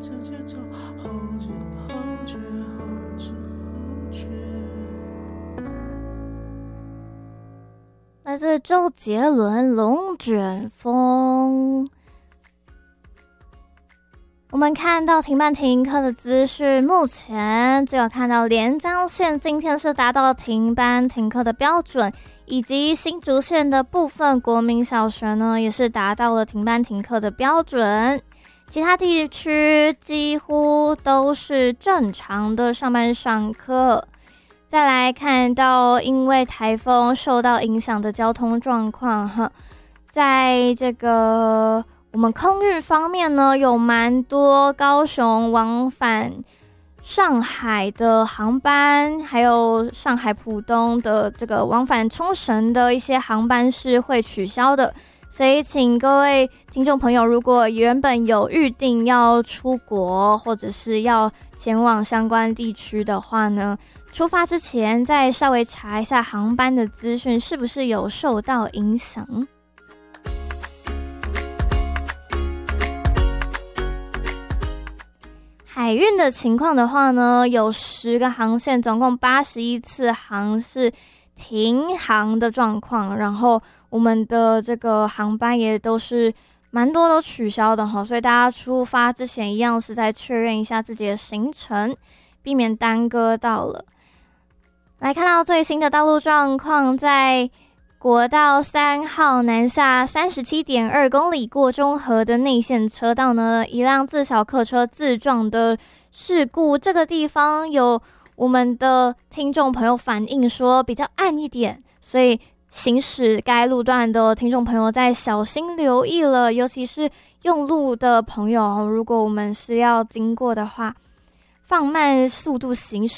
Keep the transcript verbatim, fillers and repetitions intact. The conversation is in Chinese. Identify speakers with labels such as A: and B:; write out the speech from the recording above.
A: 着节奏，后知后觉，后知后觉。
B: 来自周杰伦《龙卷风》。我们看到停班停课的资讯，目前只有看到连江县今天是达到停班停课的标准，以及新竹县的部分国民小学呢也是达到了停班停课的标准，其他地区几乎都是正常的上班上课。再来看到因为台风受到影响的交通状况哈，在这个我们空运方面呢，有蛮多高雄往返上海的航班，还有上海浦东的这个往返冲绳的一些航班是会取消的，所以请各位听众朋友，如果原本有预定要出国或者是要前往相关地区的话呢，出发之前再稍微查一下航班的资讯是不是有受到影响。海运的情况的话呢，有十个航线，总共八十一次航是停航的状况，然后我们的这个航班也都是蛮多都取消的哈，所以大家出发之前一样是再确认一下自己的行程，避免耽搁到了。来看到最新的道路状况，在国道三号南下 三十七点二 公里过中和的内线车道呢，一辆自小客车自撞的事故，这个地方有我们的听众朋友反映说比较暗一点，所以行驶该路段的听众朋友再小心留意了，尤其是用路的朋友，如果我们是要经过的话，放慢速度行驶